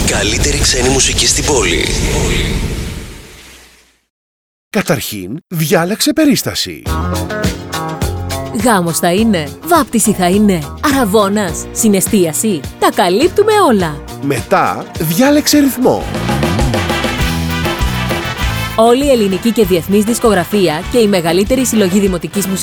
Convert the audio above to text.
καλύτερη ξένη μουσική στην πόλη. Καταρχήν, διάλεξε περίσταση. Γάμος θα είναι, βάπτιση θα είναι, αραβώνας, συναισθίαση. Τα καλύπτουμε όλα. Μετά, διάλεξε ρυθμό. Όλη η ελληνική και διεθνής δισκογραφία και η μεγαλύτερη συλλογή δημοτικής μουσικής